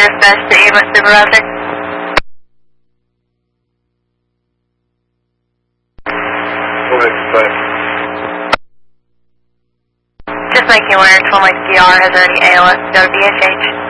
dispatch to EMS supervisor. Go ahead, dispatch. Just making aware, 12 DR has already ALS, go to BHH.